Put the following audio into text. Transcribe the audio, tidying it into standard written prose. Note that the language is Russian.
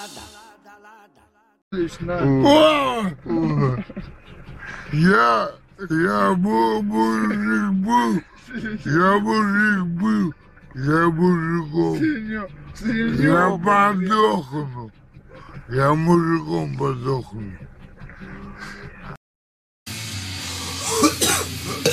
Я мужик был, я мужиком, я подохну, я мужиком подохну.